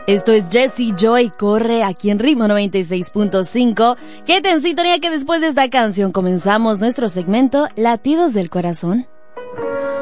Esto es Jessie Joy Corre aquí en Ritmo 96.5. Quédate en sintonía que después de esta canción comenzamos nuestro segmento Latidos del Corazón.